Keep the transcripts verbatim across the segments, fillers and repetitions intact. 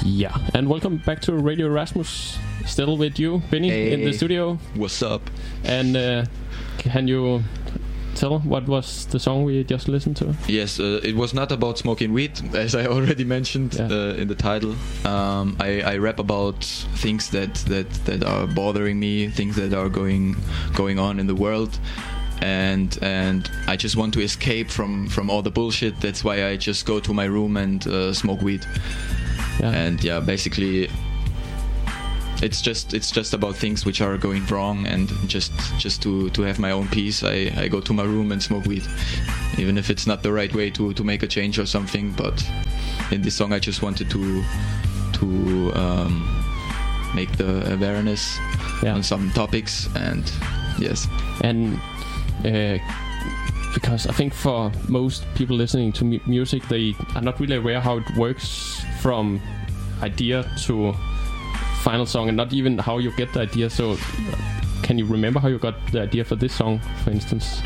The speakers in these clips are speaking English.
Yeah, and welcome back to Radio Erasmus. Still with you, Benny, hey, in the studio. What's up? And uh, can you tell what was the song we just listened to? Yes, uh, it was not about smoking weed, as I already mentioned yeah. uh, in the title. Um, I, I rap about things that, that, that are bothering me, things that are going going on in the world. And and I just want to escape from, from all the bullshit. That's why I just go to my room and uh, smoke weed. Yeah. And yeah, basically, it's just it's just about things which are going wrong, and just just to, to have my own peace, I, I go to my room and smoke weed, even if it's not the right way to, to make a change or something. But in this song, I just wanted to to um, make the awareness yeah. on some topics, and yes, and. Uh, because I think for most people listening to mu- music, they are not really aware how it works from idea to final song, and not even how you get the idea. So uh, can you remember how you got the idea for this song, for instance?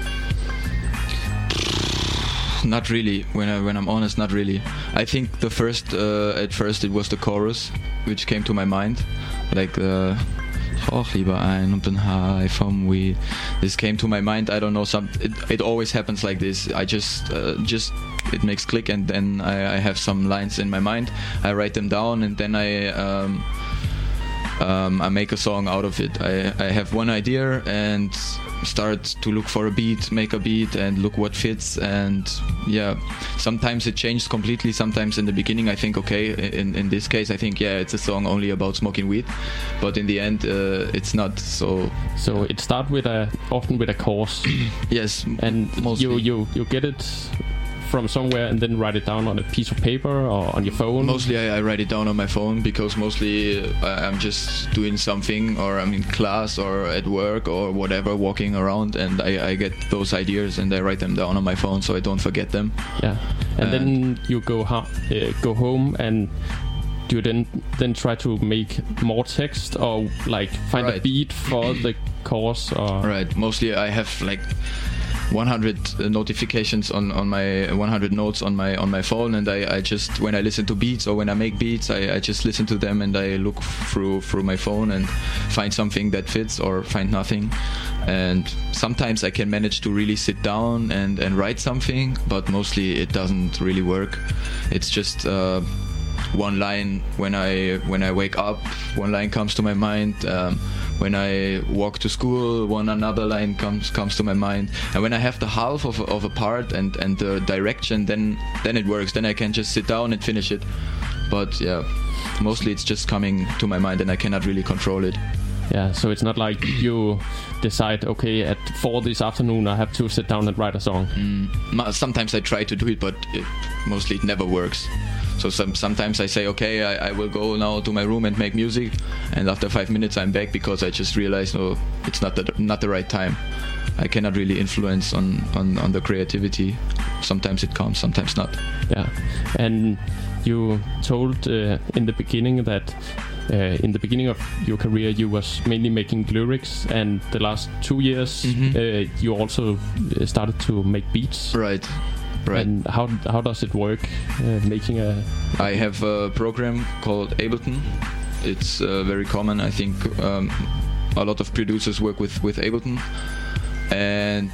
Not really. When I, when I'm honest, not really. I think the first uh, at first it was the chorus which came to my mind, like the rauch lieber ein und bin high vom weed. This came to my mind. I don't know. Some it, it always happens like this. I just uh, just it makes click, and then I, I have some lines in my mind. I write them down, and then I um, um, I make a song out of it. I, I have one idea and start to look for a beat, make a beat, and look what fits. And yeah, sometimes it changes completely. Sometimes in the beginning I think, okay, in, in this case I think, yeah, it's a song only about smoking weed, but in the end uh, it's not. So so it starts with a often with a chorus. Yes, and mostly. you you you get it from somewhere and then write it down on a piece of paper or on your phone? Mostly I, I write it down on my phone, because mostly uh, I'm just doing something, or I'm in class or at work or whatever, walking around, and I, I get those ideas and I write them down on my phone so I don't forget them. Yeah, and, and then you go ho- uh, go home, and do you then then try to make more text, or like find right. a beat for the course? Or right, mostly I have like one hundred uh, notifications on, on my one hundred notes on my on my phone, and I, I just, when I listen to beats or when I make beats, I, I just listen to them and I look through through my phone and find something that fits or find nothing. And sometimes I can manage to really sit down and, and write something, but mostly it doesn't really work. It's just uh, one line when I when I wake up, one line comes to my mind. Um, When I walk to school, one another line comes comes to my mind, and when I have the half of of a part and, and the direction, then then it works. Then I can just sit down and finish it. But yeah, mostly it's just coming to my mind, and I cannot really control it. Yeah, so it's not like you decide, okay, at four this afternoon I have to sit down and write a song. Mm, sometimes I try to do it, but it, mostly it never works. So some, sometimes I say, okay, I, I will go now to my room and make music, and after five minutes I'm back, because I just realized, no, it's not the not the right time. I cannot really influence on, on, on the creativity. Sometimes it comes, sometimes not. Yeah, and you told uh, in the beginning that uh, in the beginning of your career you was mainly making lyrics, and the last two years mm-hmm. uh, you also started to make beats. Right. Right. And how how does it work, uh, making a... I have a program called Ableton. It's uh, very common. I think um, a lot of producers work with, with Ableton. And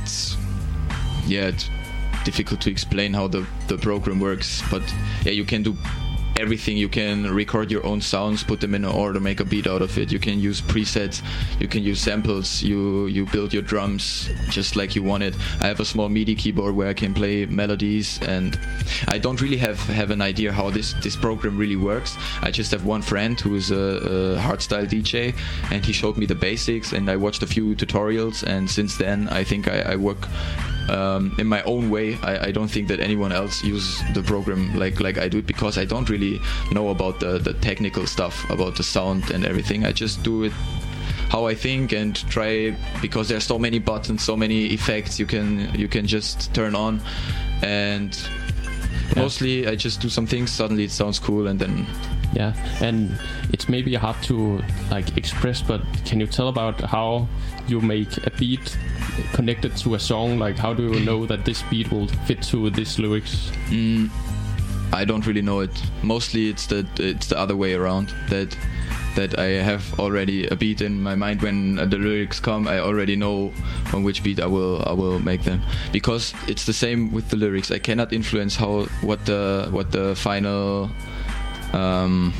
yeah, it's difficult to explain how the, the program works. But yeah, you can do everything. You can record your own sounds, put them in an order, make a beat out of it. You can use presets, you can use samples, you you build your drums just like you want it. I have a small MIDI keyboard where I can play melodies, and I don't really have, have an idea how this, this program really works. I just have one friend who is a, a hardstyle D J, and he showed me the basics, and I watched a few tutorials, and since then I think I, I work Um, in my own way. I, I don't think that anyone else uses the program like like I do it, because I don't really know about the, the technical stuff, about the sound and everything. I just do it how I think and try, because there's so many buttons, so many effects you can you can just turn on, and yeah. mostly I just do some things, suddenly it sounds cool, and then yeah. And it's maybe hard to like express, but can you tell about how you make a beat connected to a song? Like, how do you know that this beat will fit to this lyrics? Mm, I don't really know it. Mostly it's the it's the other way around. That that I have already a beat in my mind. When the lyrics come, I already know on which beat I will I will make them. Because it's the same with the lyrics. I cannot influence how what the what the final um,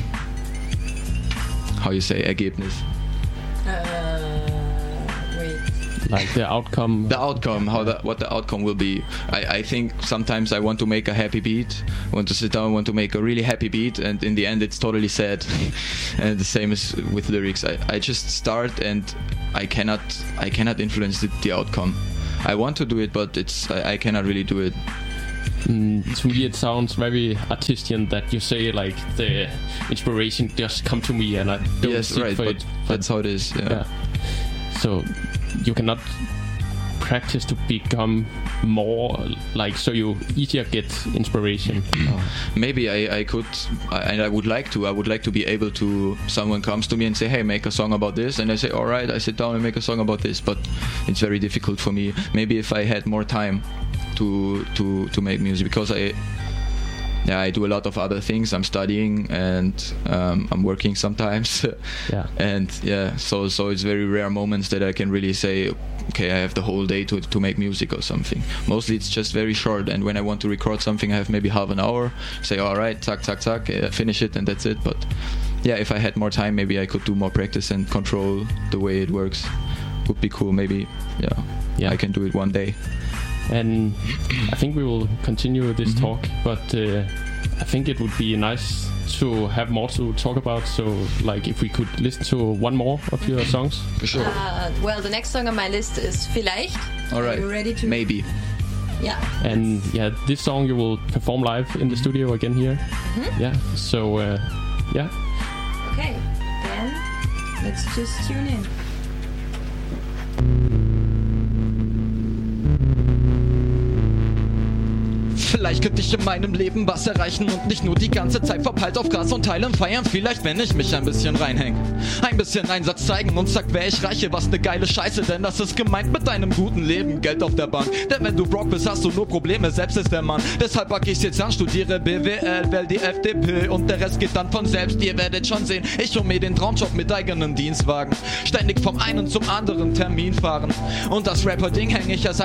how you say Ergebnis. Uh, wait. Like the outcome. The outcome, how the what the outcome will be. I, I think sometimes I want to make a happy beat, want to sit down, want to make a really happy beat, and in the end it's totally sad. And the same is with lyrics. I, I just start and I cannot I cannot influence the, the outcome. I want to do it, but it's I, I cannot really do it. Mm, to me it sounds very artistian that you say like the inspiration just come to me and I don't yes, seek right, for but it. That's how it is. Yeah. Yeah. So you cannot practice to become more like so you easier get inspiration. Oh. Maybe I, I could I, and I would like to I would like to be able to someone comes to me and say, hey, make a song about this, and I say, all right, I sit down and make a song about this, but it's very difficult for me. Maybe if I had more time to to to make music, because I yeah I do a lot of other things. I'm studying and um, I'm working sometimes. Yeah. And yeah, so so it's very rare moments that I can really say, okay, I have the whole day to to make music or something. Mostly it's just very short, and when I want to record something I have maybe half an hour, say all right, tack tack tack, uh, finish it and that's it. But yeah, if I had more time, maybe I could do more practice and control the way it works. Would be cool. Maybe yeah, yeah. I can do it one day. And I think we will continue this mm-hmm. talk, but uh, I think it would be nice to have more to talk about. So, like, if we could listen to one more of your songs. For sure. Uh, well, the next song on my list is Vielleicht. All right. Are you ready to? Maybe. Yeah. And yeah, this song you will perform live in the studio again here. Mm-hmm. Yeah. So, uh, yeah. Okay. Then let's just tune in. Vielleicht könnte ich in meinem Leben was erreichen und nicht nur die ganze Zeit verpeilt auf Gras und Teilen feiern. Vielleicht, wenn ich mich ein bisschen reinhäng, ein bisschen Einsatz zeigen und sag, wer ich reiche, was ne geile Scheiße, denn das ist gemeint mit einem guten Leben, Geld auf der Bank. Denn wenn du broke bist, hast du nur Probleme, selbst ist der Mann. Deshalb pack ich's jetzt an, studiere B W L, wähl die F D P und der Rest geht dann von selbst. Ihr werdet schon sehen, ich hol mir den Traumjob mit eigenen Dienstwagen, ständig vom einen zum anderen Termin fahren. Und das Rapper-Ding häng ich ja seit